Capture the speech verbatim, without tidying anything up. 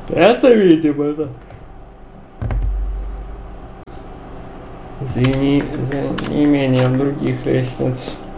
Это, видимо, да. За, не, за неимением других лестниц.